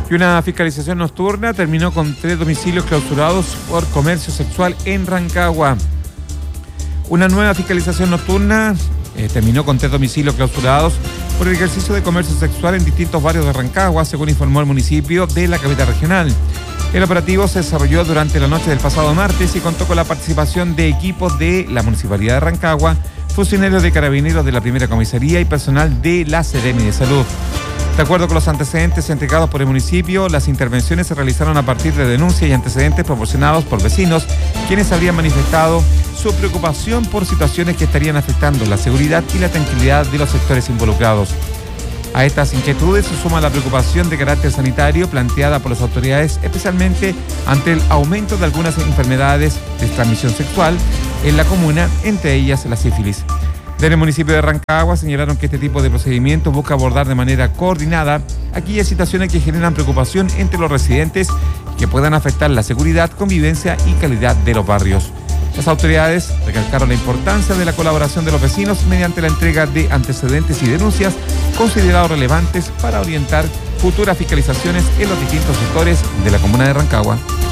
Y una fiscalización nocturna terminó con 3 domicilios clausurados por comercio sexual en Rancagua. Una nueva fiscalización nocturna terminó con 3 domicilios clausurados por el ejercicio de comercio sexual en distintos barrios de Rancagua, según informó el municipio de la capital regional. El operativo se desarrolló durante la noche del pasado martes y contó con la participación de equipos de la Municipalidad de Rancagua, funcionarios de Carabineros de la Primera Comisaría y personal de la Seremi de Salud. De acuerdo con los antecedentes entregados por el municipio, las intervenciones se realizaron a partir de denuncias y antecedentes proporcionados por vecinos, quienes habrían manifestado su preocupación por situaciones que estarían afectando la seguridad y la tranquilidad de los sectores involucrados. A estas inquietudes se suma la preocupación de carácter sanitario planteada por las autoridades, especialmente ante el aumento de algunas enfermedades de transmisión sexual en la comuna, entre ellas la sífilis. Desde el municipio de Rancagua señalaron que este tipo de procedimientos busca abordar de manera coordinada aquellas situaciones que generan preocupación entre los residentes y que puedan afectar la seguridad, convivencia y calidad de los barrios. Las autoridades recalcaron la importancia de la colaboración de los vecinos mediante la entrega de antecedentes y denuncias considerados relevantes para orientar futuras fiscalizaciones en los distintos sectores de la comuna de Rancagua.